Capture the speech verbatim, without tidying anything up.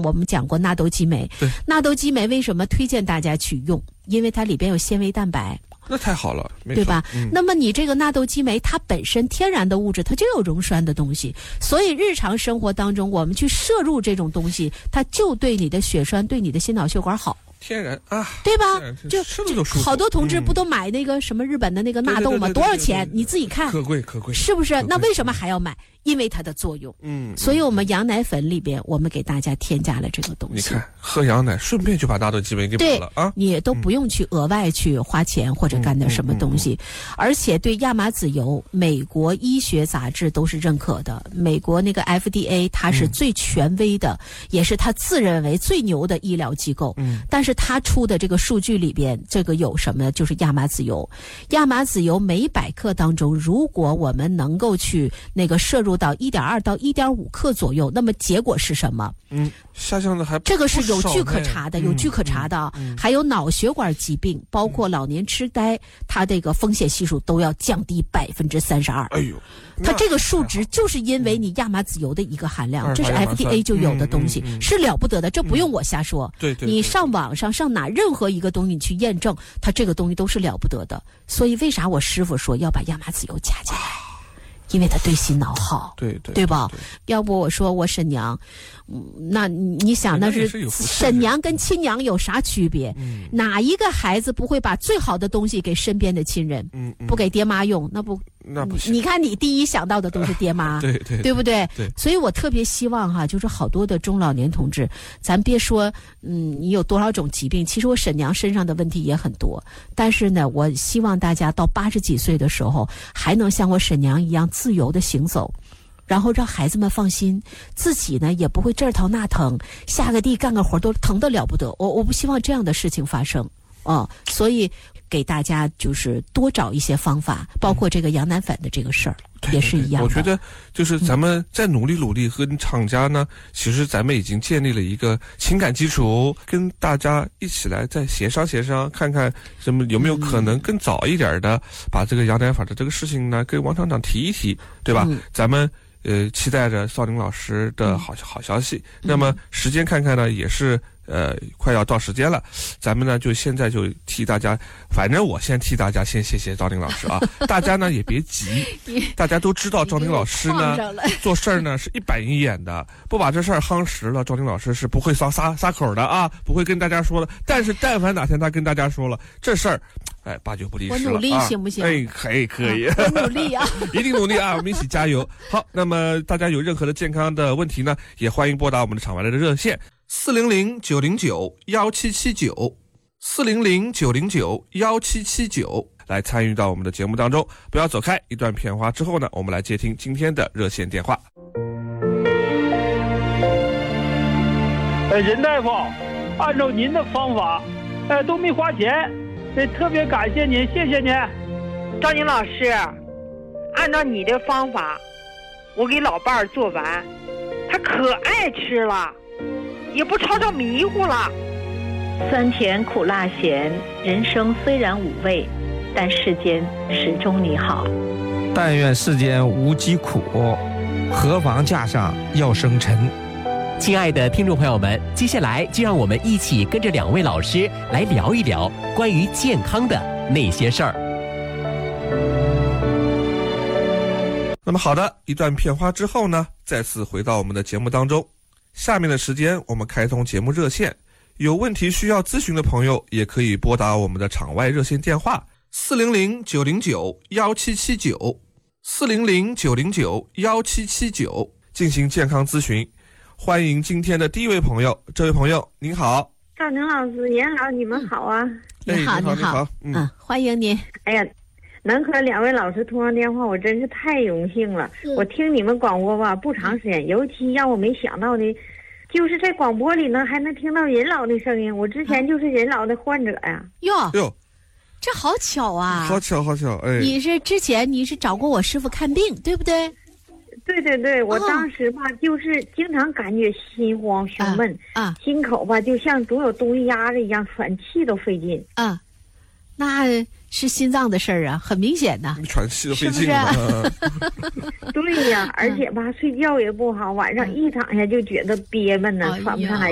我们讲过纳豆激酶， 对， 纳豆激酶为什么推荐大家去用？因为它里边有纤维蛋白。 那太好了， 对吧、 嗯、 那么你这个纳豆激酶它本身天然的物质它就有溶栓的东西，所以日常生活当中我们去摄入这种东西，它就对你的血栓对你的心脑血管好， 天然啊， 对吧？ 就吃的都舒服。 好多同志不都买那个什么日本的那个纳豆吗？多少钱？你自己看， 可贵可贵， 是不是？那为什么还要买？因为它的作用。嗯，所以我们羊奶粉里边，我们给大家添加了这个东西。 你看，喝羊奶顺便就把纳豆激酶给补了啊！ 你也都不用去额外去花钱或者干点什么东西，嗯嗯嗯、而且对亚麻籽油，美国医学杂志都是认可的。美国那个 F D A 它是最权威的，嗯、也是它自认为最牛的医疗机构。嗯，但是它出的这个数据里边，这个有什么呢？就是亚麻籽油。亚麻籽油每百克当中，如果我们能够去那个摄入到一点二到一点五克左右，那么结果是什么？ 嗯，下降的还这个是有据可查的， 嗯、 有据可查的、嗯嗯。还有脑血管疾病，包括老年痴呆，它这个风险系数都要降低百分之三十二。 哎呦， 它这个数值就是因为你亚麻籽油的一个含量，嗯、这是 F D A 就有的东西，嗯嗯嗯、是了不得的，这不用我瞎说。 嗯、对, 对, 对, 对， 你上网上上哪任何一个东西你去验证，它这个东西都是了不得的。所以为啥我师傅说要把亚麻籽油加进来？因为它对心脑好， 对对对吧？要不我说我婶娘，嗯、那你想那是婶娘跟亲娘有啥区别？嗯、哪一个孩子不会把最好的东西给身边的亲人？嗯嗯、不给爹妈用，那不那不行。 你看你第一想到的都是爹妈， 呃、对对对不对？ 对。 所以我特别希望哈，就是好多的中老年同志，咱别说嗯你有多少种疾病，其实我婶娘身上的问题也很多，但是呢，我希望大家到八十几岁的时候，还能像我婶娘一样自由的行走，然后让孩子们放心，自己呢也不会这儿疼那疼，下个地干个活都疼得了不得。我我不希望这样的事情发生哦，所以给大家就是多找一些方法，包括这个羊奶粉的这个事儿、嗯、也是一样的。 我觉得就是咱们再努力努力，跟厂家呢、嗯、其实咱们已经建立了一个情感基础，跟大家一起来再协商协商，看看什么有没有可能更早一点的把这个羊奶粉的这个事情呢跟王厂长提一提，对吧？嗯、咱们呃期待着邵宁老师的好好消息、嗯、那么时间看看呢也是呃，快要到时间了，咱们呢就现在就替大家，反正我先替大家先谢谢赵宁老师啊，大家呢也别急，大家都知道赵宁老师呢做事儿呢是一板一眼的，不把这事儿夯实了，赵宁老师是不会撒撒撒口的啊，不会跟大家说的。但是但凡哪天他跟大家说了这事儿，哎，八九不离十了。 我努力行不行？ 哎，可以可以， 啊、我努力啊， 一定努力啊，我们一起加油。好，那么大家有任何的健康的问题呢，也欢迎拨打我们的场外来的热线。四零零九零九幺七七九，四零零九零九幺七七九，来参与到我们的节目当中。不要走开，一段片花之后呢，我们来接听今天的热线电话。 呃，任大夫，按照您的方法，呃，都没花钱，呃，特别感谢您，谢谢您。 赵宁老师，按照你的方法，我给老伴儿做完，他可爱吃了。也不吵吵迷糊了。 酸甜苦辣咸，人生虽然五味，但世间始终你好。 但愿世间无疾苦，何妨架上要生尘。 亲爱的听众朋友们，接下来就让我们一起跟着两位老师来聊一聊关于健康的那些事儿。 那么好的，一段片花之后呢，再次回到我们的节目当中。下面的时间我们开通节目热线，有问题需要咨询的朋友也可以拨打我们的场外热线电话四零零九零九幺七七九，四零零九零九幺七七九进行健康咨询。欢迎今天的第一位朋友，这位朋友您好。 赵宁老师您好，你们好啊。 你好、哎、你好，嗯、啊，欢迎您。 哎呀，能和两位老师通上电话，我真是太荣幸了。嗯、我听你们广播吧，不长时间，尤其让我没想到的，就是在广播里呢还能听到人老的声音。我之前就是人老的患者呀。 哟哟， 这好巧啊！ 好巧好巧，哎， 你是之前你是找过我师傅看病，对不对？ 对对对，我当时吧、哦、就是经常感觉心慌胸闷啊，啊心口吧就像总有东西压着一样，喘气都费劲啊。那是心脏的事儿啊，很明显的， 喘气都费劲了。 是不是对呀，而且吧睡觉也不好，晚上一躺下就觉得憋闷呢，喘不上来